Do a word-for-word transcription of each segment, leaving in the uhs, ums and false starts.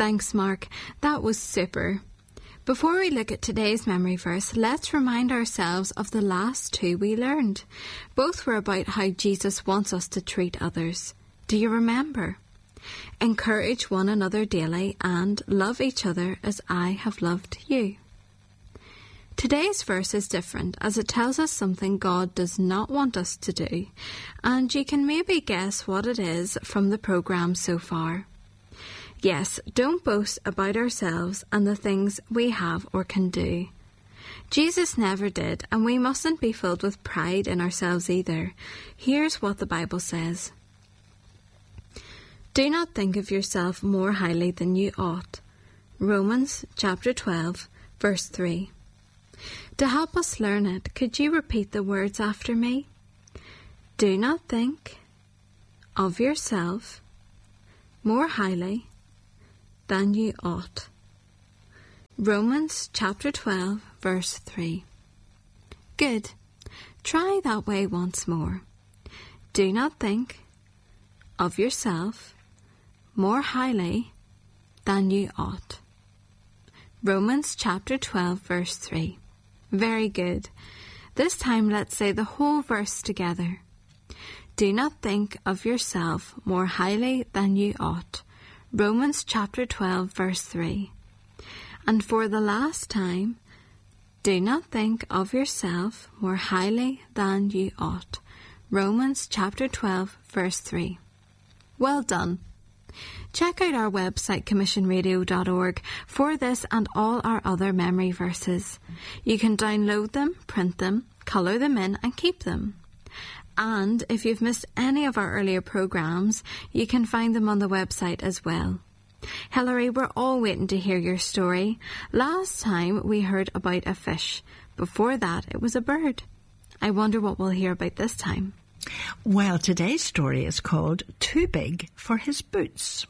Thanks, Mark. That was super. Before we look at today's memory verse, let's remind ourselves of the last two we learned. Both were about how Jesus wants us to treat others. Do you remember? Encourage one another daily and love each other as I have loved you. Today's verse is different as it tells us something God does not want us to do, and you can maybe guess what it is from the programme so far. Yes, don't boast about ourselves and the things we have or can do. Jesus never did, and we mustn't be filled with pride in ourselves either. Here's what the Bible says. Do not think of yourself more highly than you ought. Romans chapter twelve, verse three. To help us learn it, could you repeat the words after me? Do not think of yourself more highly than you ought. Romans chapter twelve, verse three. Good. Try that way once more. Do not think of yourself more highly than you ought. Romans chapter twelve, verse three. Very good. This time let's say the whole verse together. Do not think of yourself more highly than you ought. Romans chapter twelve, verse three. And for the last time, do not think of yourself more highly than you ought. Romans chapter twelve, verse three. Well done. Check out our website commission radio dot org for this and all our other memory verses. You can download them, print them, colour them in and keep them. And if you've missed any of our earlier programmes, you can find them on the website as well. Hilary, we're all waiting to hear your story. Last time we heard about a fish. Before that, it was a bird. I wonder what we'll hear about this time. Well, today's story is called Too Big for His Boots.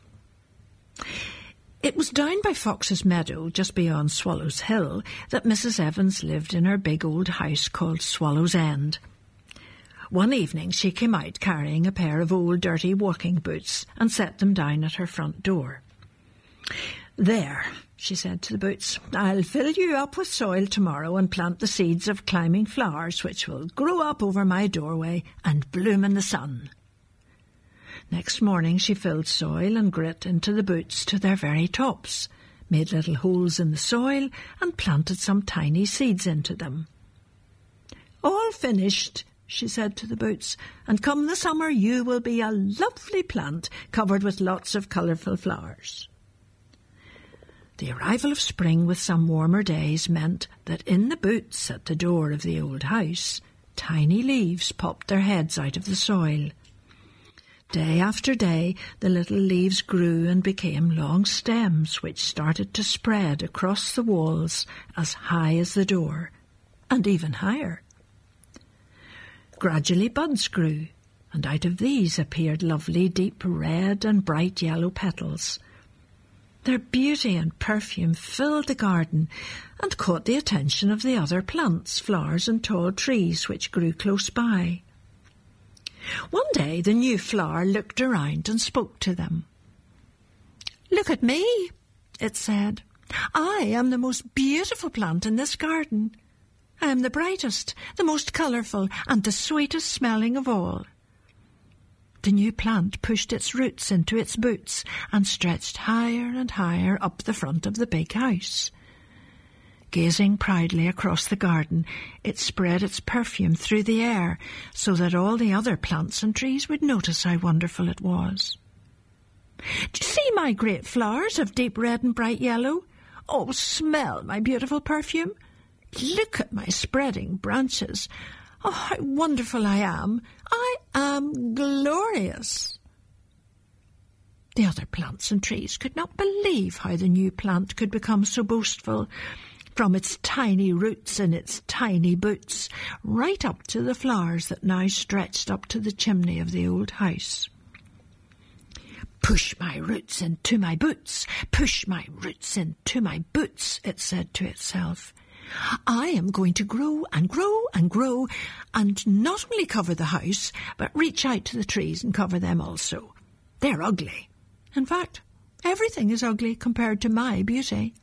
It was down by Fox's Meadow, just beyond Swallow's Hill, that Missus Evans lived in her big old house called Swallow's End. One evening she came out carrying a pair of old dirty walking boots and set them down at her front door. There, she said to the boots, I'll fill you up with soil tomorrow and plant the seeds of climbing flowers which will grow up over my doorway and bloom in the sun. Next morning she filled soil and grit into the boots to their very tops, made little holes in the soil and planted some tiny seeds into them. All finished, she said to the boots, and come the summer you will be a lovely plant covered with lots of colourful flowers. The arrival of spring with some warmer days meant that in the boots at the door of the old house, tiny leaves popped their heads out of the soil. Day after day, the little leaves grew and became long stems which started to spread across the walls as high as the door, and even higher. Gradually buds grew, and out of these appeared lovely deep red and bright yellow petals. Their beauty and perfume filled the garden and caught the attention of the other plants, flowers and tall trees which grew close by. One day the new flower looked around and spoke to them. "Look at me," it said. "I am the most beautiful plant in this garden. I am the brightest, the most colourful, and the sweetest smelling of all." The new plant pushed its roots into its boots and stretched higher and higher up the front of the big house. Gazing proudly across the garden, it spread its perfume through the air so that all the other plants and trees would notice how wonderful it was. "Do you see my great flowers of deep red and bright yellow? Oh, smell my beautiful perfume. Look at my spreading branches. Oh, how wonderful I am. I am glorious." The other plants and trees could not believe how the new plant could become so boastful, from its tiny roots and its tiny boots, right up to the flowers that now stretched up to the chimney of the old house. "Push my roots into my boots, push my roots into my boots," it said to itself. "I am going to grow and grow and grow, and not only cover the house, but reach out to the trees and cover them also. They're ugly. In fact, Everything is ugly compared to my beauty.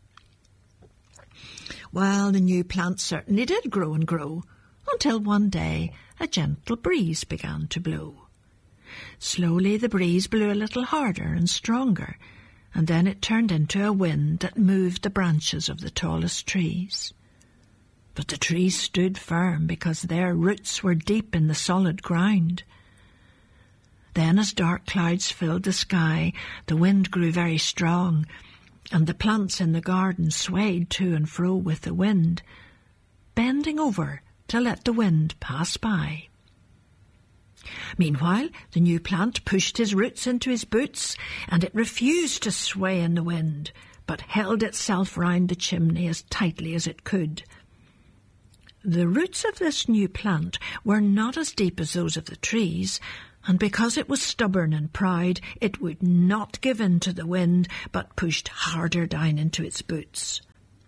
Well, the new plant certainly did grow and grow, until one day a gentle breeze began to blow. Slowly the breeze blew a little harder and stronger, and then it turned into a wind that moved the branches of the tallest trees. But the trees stood firm because their roots were deep in the solid ground. Then, as dark clouds filled the sky, the wind grew very strong, and the plants in the garden swayed to and fro with the wind, bending over to let the wind pass by. Meanwhile, the new plant pushed his roots into his boots, and it refused to sway in the wind, but held itself round the chimney as tightly as it could. The roots of this new plant were not as deep as those of the trees, and because it was stubborn and proud, it would not give in to the wind, but pushed harder down into its boots.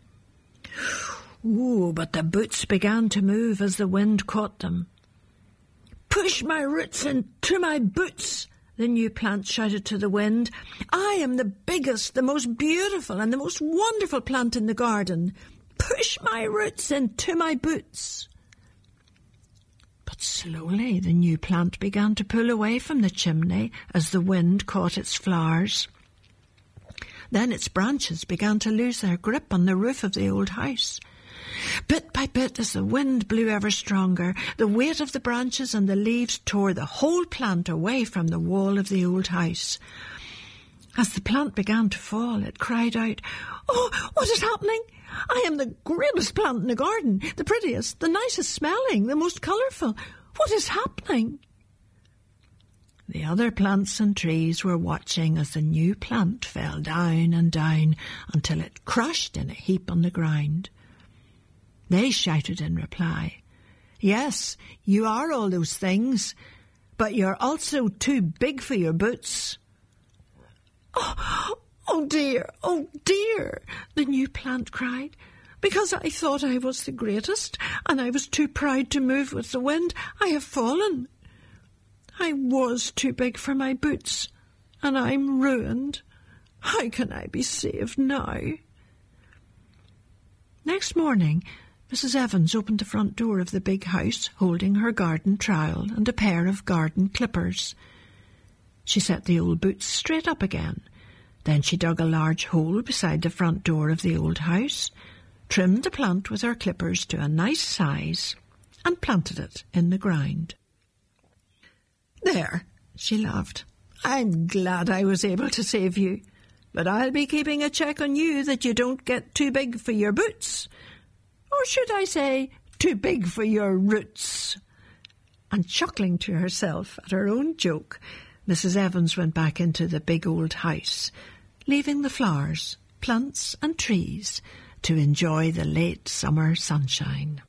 Ooh, but the boots began to move as the wind caught them. "Push my roots into my boots," the new plant shouted to the wind. "I am the biggest, the most beautiful, and the most wonderful plant in the garden. Push my roots into my boots." But slowly the new plant began to pull away from the chimney as the wind caught its flowers. Then its branches began to lose their grip on the roof of the old house. Bit by bit, as the wind blew ever stronger, the weight of the branches and the leaves tore the whole plant away from the wall of the old house. As the plant began to fall, it cried out, "Oh, what is happening? I am the greatest plant in the garden, the prettiest, the nicest smelling, the most colourful. What is happening?" The other plants and trees were watching as the new plant fell down and down until it crashed in a heap on the ground. They shouted in reply, "Yes, you are all those things, but you're also too big for your boots." "Oh, oh dear, oh dear," the new plant cried. "Because I thought I was the greatest, and I was too proud to move with the wind, I have fallen. I was too big for my boots, and I'm ruined. How can I be saved now?" Next morning, Missus Evans opened the front door of the big house, holding her garden trowel and a pair of garden clippers. She set the old boots straight up again. Then she dug a large hole beside the front door of the old house, trimmed the plant with her clippers to a nice size, and planted it in the ground. "There," she laughed. "I'm glad I was able to save you, but I'll be keeping a check on you that you don't get too big for your boots. Or should I say, too big for your roots?" And chuckling to herself at her own joke, Missus Evans went back into the big old house, leaving the flowers, plants and trees to enjoy the late summer sunshine.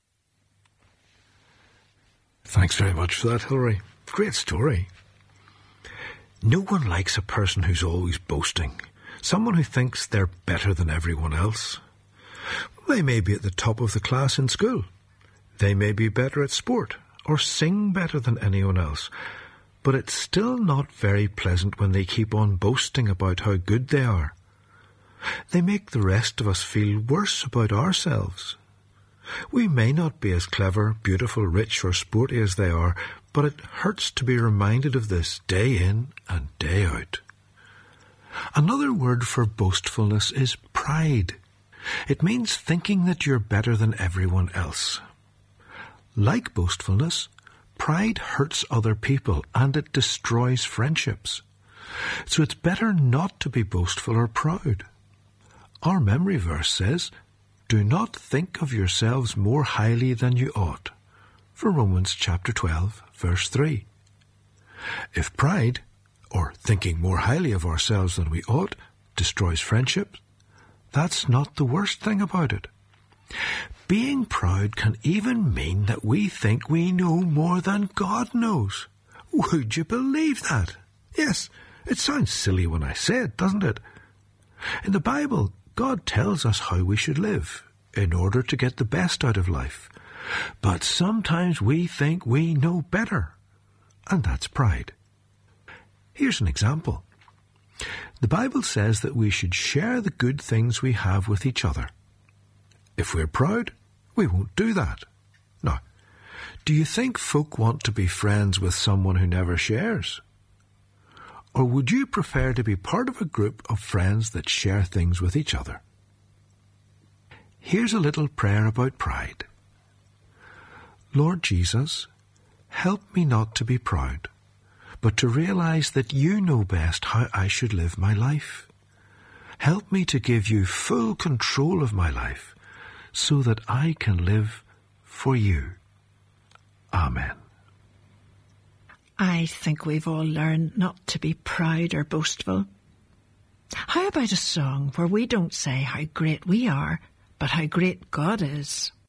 Thanks very much for that, Hilary. Great story. No one likes a person who's always boasting, someone who thinks they're better than everyone else. They may be at the top of the class in school. They may be better at sport or sing better than anyone else. But it's still not very pleasant when they keep on boasting about how good they are. They make the rest of us feel worse about ourselves. We may not be as clever, beautiful, rich or sporty as they are, but it hurts to be reminded of this day in and day out. Another word for boastfulness is pride. It means thinking that you're better than everyone else. Like boastfulness, pride hurts other people and it destroys friendships. So it's better not to be boastful or proud. Our memory verse says, "Do not think of yourselves more highly than you ought," for Romans chapter twelve, verse three. If pride, or thinking more highly of ourselves than we ought, destroys friendships, that's not the worst thing about it. Being proud can even mean that we think we know more than God knows. Would you believe that? Yes, it sounds silly when I say it, doesn't it? In the Bible, God tells us how we should live in order to get the best out of life. But sometimes we think we know better, and that's pride. Here's an example. The Bible says that we should share the good things we have with each other. If we're proud, we won't do that. Now, do you think folk want to be friends with someone who never shares? Or would you prefer to be part of a group of friends that share things with each other? Here's a little prayer about pride. Lord Jesus, help me not to be proud, but to realize that you know best how I should live my life. Help me to give you full control of my life so that I can live for you. Amen. I think we've all learned not to be proud or boastful. How about a song where we don't say how great we are, but how great God is?